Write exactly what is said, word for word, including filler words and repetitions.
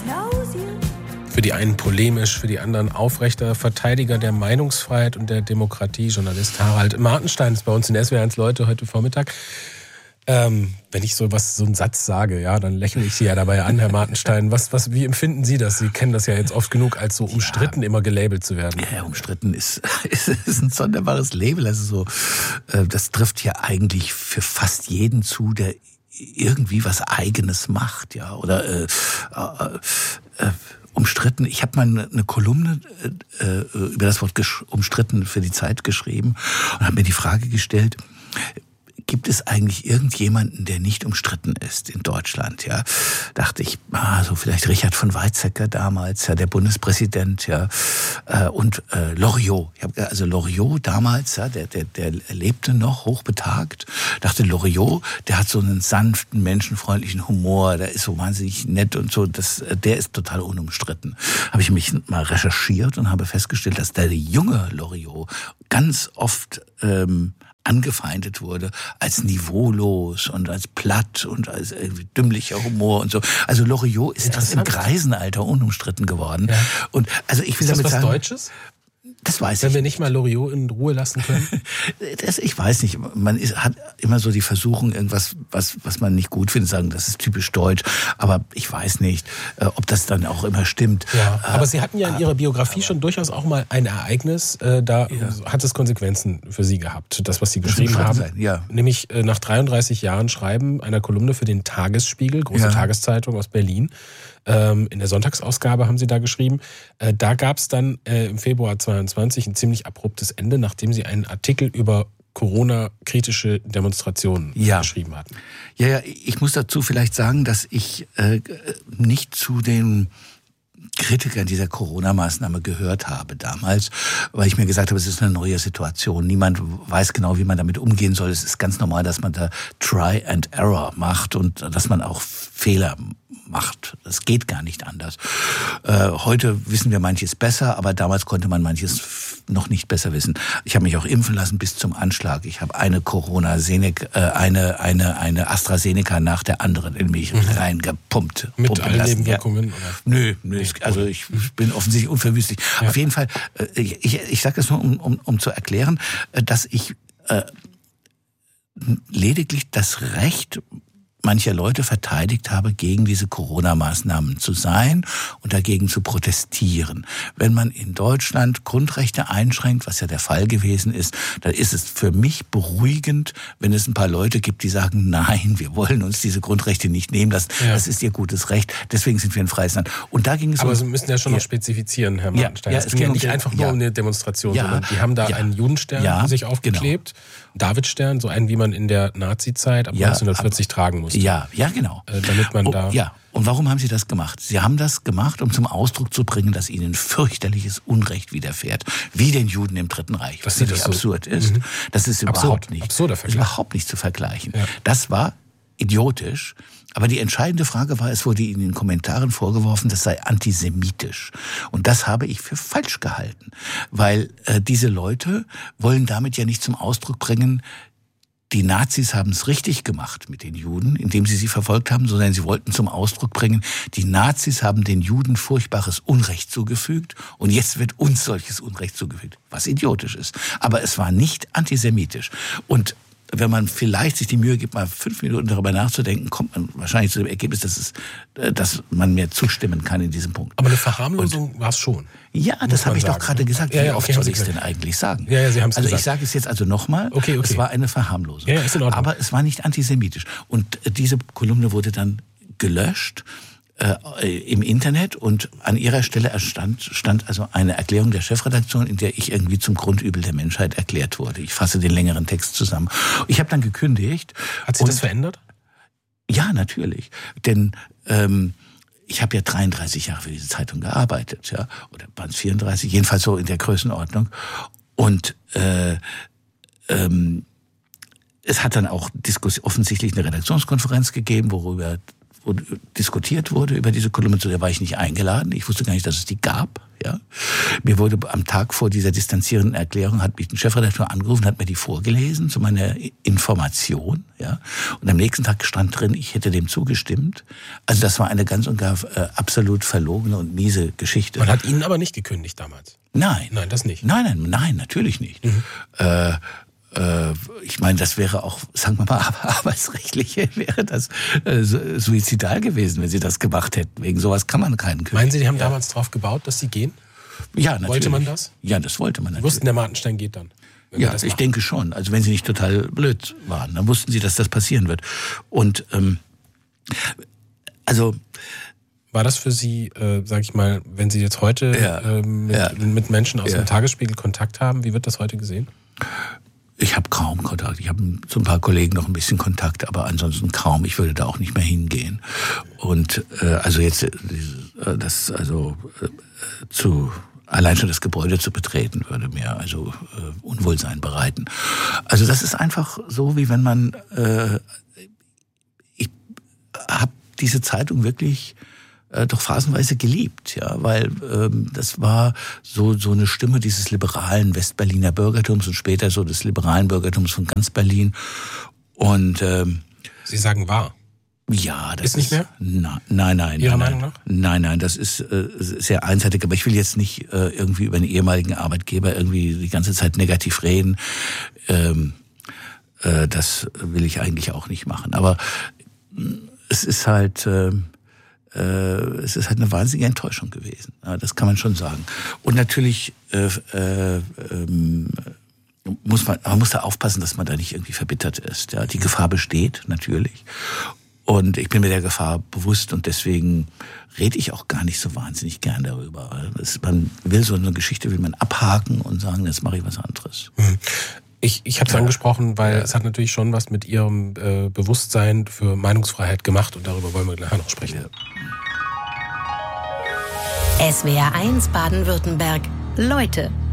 Für die einen polemisch, für die anderen aufrechter Verteidiger der Meinungsfreiheit und der Demokratie, Journalist Harald Martenstein ist bei uns in S W R eins Leute heute Vormittag. Ähm, wenn ich so was, so einen Satz sage, ja, dann lächle ich Sie ja dabei an, Herr Martenstein. Was, was, wie empfinden Sie das? Sie kennen das ja jetzt oft genug, als so umstritten ja, immer gelabelt zu werden. Ja, umstritten ist, ist, ist ein sonderbares Label. Also so, äh, das trifft ja eigentlich für fast jeden zu, der irgendwie was Eigenes macht, ja, oder äh, äh, äh, umstritten. Ich habe mal eine, eine Kolumne äh, über das Wort gesch- umstritten für die Zeit geschrieben und habe mir die Frage gestellt: Gibt es eigentlich irgendjemanden, der nicht umstritten ist in Deutschland? Ja, dachte ich, ah, so vielleicht Richard von Weizsäcker damals, ja, der Bundespräsident, ja, äh, und äh, Loriot. Ich hab, also Loriot damals, ja, der, der, der lebte noch hochbetagt. Dachte Loriot, der hat so einen sanften, menschenfreundlichen Humor, der ist so wahnsinnig nett und so. Das, der ist total unumstritten. Habe ich mich mal recherchiert und habe festgestellt, dass der junge Loriot ganz oft ähm, angefeindet wurde als niveaulos und als platt und als irgendwie dümmlicher Humor und so. Also Loriot ist erst im Greisenalter unumstritten geworden. Ja. Und also ich will ist das damit was sagen, Deutsches? Das weiß Wenn ich. wir nicht mal Loriot in Ruhe lassen können? das, ich weiß nicht. Man ist, hat immer so die Versuchung, irgendwas, was, was man nicht gut findet, sagen, das ist typisch deutsch. Aber ich weiß nicht, äh, ob das dann auch immer stimmt. Ja, aber äh, Sie hatten ja in Ihrer Biografie schon durchaus auch mal ein Ereignis, äh, da ja. hat es Konsequenzen für Sie gehabt, das, was Sie geschrieben haben. Sein, ja. Nämlich äh, nach dreiunddreißig Jahren Schreiben einer Kolumne für den Tagesspiegel, große ja. Tageszeitung aus Berlin. In der Sonntagsausgabe haben Sie da geschrieben. Da gab es dann im Februar zweiundzwanzig ein ziemlich abruptes Ende, nachdem Sie einen Artikel über Corona-kritische Demonstrationen ja. geschrieben hatten. Ja, ja, ich muss dazu vielleicht sagen, dass ich äh, nicht zu den Kritikern dieser Corona-Maßnahme gehört habe damals, weil ich mir gesagt habe, es ist eine neue Situation. Niemand weiß genau, wie man damit umgehen soll. Es ist ganz normal, dass man da Try and Error macht und dass man auch Fehler macht. Das geht gar nicht anders. Äh, heute wissen wir manches besser, aber damals konnte man manches noch nicht besser wissen. Ich habe mich auch impfen lassen bis zum Anschlag. Ich habe eine Corona, äh, eine eine eine AstraZeneca nach der anderen in mich mhm. reingepumpt. Mit allen Nebenwirkungen? Ja. Nö, nö. Also ich bin offensichtlich unverwüstlich. Ja. Auf jeden Fall, äh, ich, ich sage das nur, um, um, um zu erklären, dass ich äh, lediglich das Recht mancher Leute verteidigt habe, gegen diese Corona-Maßnahmen zu sein und dagegen zu protestieren. Wenn man in Deutschland Grundrechte einschränkt, was ja der Fall gewesen ist, dann ist es für mich beruhigend, wenn es ein paar Leute gibt, die sagen, nein, wir wollen uns diese Grundrechte nicht nehmen lassen. Ja. Das ist ihr gutes Recht. Deswegen sind wir ein freies Land. Und da ging es Aber um, Sie müssen ja schon ja. noch spezifizieren, Herr Martenstein. Ja, ja, es ging ja nicht um, einfach nur ja. um eine Demonstration, ja. sondern die haben da ja. einen Judenstern ja. sich aufgeklebt. Genau. Davidstern, so einen, wie man in der Nazi-Zeit ab ja, neunzehnhundertvierzig ab, tragen musste. Ja, ja, genau. Äh, damit man oh, da... Ja. Und warum haben Sie das gemacht? Sie haben das gemacht, um zum Ausdruck zu bringen, dass Ihnen fürchterliches Unrecht widerfährt, wie den Juden im Dritten Reich. Was natürlich so absurd ist. Mhm. Das ist Absurd. überhaupt nicht, Absurder ist überhaupt nicht zu vergleichen. Ja. Das war idiotisch. Aber die entscheidende Frage war, es wurde Ihnen in den Kommentaren vorgeworfen, das sei antisemitisch. Und das habe ich für falsch gehalten. Weil äh, diese Leute wollen damit ja nicht zum Ausdruck bringen, die Nazis haben es richtig gemacht mit den Juden, indem sie sie verfolgt haben, sondern sie wollten zum Ausdruck bringen, die Nazis haben den Juden furchtbares Unrecht zugefügt und jetzt wird uns solches Unrecht zugefügt, was idiotisch ist. Aber es war nicht antisemitisch. Und wenn man vielleicht sich die Mühe gibt, mal fünf Minuten darüber nachzudenken, kommt man wahrscheinlich zu dem Ergebnis, dass, es, dass man mir zustimmen kann in diesem Punkt. Aber eine Verharmlosung war es schon. Ja, das habe ich sagen. doch gerade gesagt. Ja, Wie ja, oft okay, soll ich es denn eigentlich sagen? Ja, ja, Sie haben es Also gesagt. ich sage es jetzt also nochmal. Okay, okay. Es war eine Verharmlosung. Ja, ja, ist in Ordnung. Aber es war nicht antisemitisch. Und diese Kolumne wurde dann gelöscht äh, im Internet und an ihrer Stelle stand, stand also eine Erklärung der Chefredaktion, in der ich irgendwie zum Grundübel der Menschheit erklärt wurde. Ich fasse den längeren Text zusammen. Ich habe dann gekündigt. Hat sich das verändert? Ja, natürlich. Denn ähm, ich habe ja dreiunddreißig Jahre für diese Zeitung gearbeitet, ja, oder waren es vierunddreißig, jedenfalls so in der Größenordnung. Und äh, ähm, es hat dann auch Diskussion, offensichtlich eine Redaktionskonferenz gegeben, worüber wo diskutiert wurde über diese Kolumne, zu der war ich nicht eingeladen. Ich wusste gar nicht, dass es die gab. Ja, mir wurde am Tag vor dieser distanzierenden Erklärung, hat mich ein Chefredakteur angerufen, hat mir die vorgelesen zu meiner Information. Ja, und am nächsten Tag stand drin, ich hätte dem zugestimmt. Also das war eine ganz und gar äh, absolut verlogene und miese Geschichte. Man hat Ihnen aber nicht gekündigt damals? Nein. Nein, das nicht? Nein, nein, nein, natürlich nicht. Mhm. Äh, Ich meine, das wäre auch, sagen wir mal, arbeitsrechtlich wäre das äh, suizidal gewesen, wenn sie das gemacht hätten. Wegen sowas kann man keinen kündigen. Meinen Sie, die haben ja. damals drauf gebaut, dass sie gehen? Ja, natürlich. Wollte man das? Ja, das wollte man natürlich. Sie wussten, der Martenstein geht dann? Ja, ich denke schon. Also wenn sie nicht total blöd waren, dann wussten sie, dass das passieren wird. Und ähm, also... War das für Sie, äh, sag ich mal, wenn Sie jetzt heute ja, äh, mit, ja, mit Menschen aus ja. dem Tagesspiegel Kontakt haben, wie wird das heute gesehen? Ich habe kaum Kontakt. Ich habe zu ein paar Kollegen noch ein bisschen Kontakt, aber ansonsten kaum. Ich würde da auch nicht mehr hingehen. Und äh, also jetzt äh, das also äh, zu allein schon das Gebäude zu betreten würde mir also äh, Unwohlsein bereiten. Also das ist einfach so, wie wenn man äh, ich habe diese Zeitung wirklich Äh, doch phasenweise geliebt, ja, weil ähm, das war so so eine Stimme dieses liberalen Westberliner Bürgertums und später so des liberalen Bürgertums von ganz Berlin. Und ähm, Sie sagen war? Ja, das ist nicht mehr. Na, nein, nein, Ihrer nein, Meinung nach? Nein, nein, das ist äh, sehr einseitig. Aber ich will jetzt nicht äh, irgendwie über einen ehemaligen Arbeitgeber irgendwie die ganze Zeit negativ reden. Ähm, äh, das will ich eigentlich auch nicht machen. Aber äh, es ist halt äh, es ist halt eine wahnsinnige Enttäuschung gewesen. Ja, das kann man schon sagen. Und natürlich äh, äh, ähm, muss man, man muss da aufpassen, dass man da nicht irgendwie verbittert ist. Ja, die Gefahr besteht natürlich. Und ich bin mir der Gefahr bewusst und deswegen rede ich auch gar nicht so wahnsinnig gern darüber. Das, man will so eine Geschichte, will man abhaken und sagen, jetzt mache ich was anderes. Mhm. Ich, ich habe es ja. angesprochen, weil ja. es hat natürlich schon was mit Ihrem äh, Bewusstsein für Meinungsfreiheit gemacht und darüber wollen wir gleich noch sprechen. Ja. S W R eins Baden-Württemberg. Leute.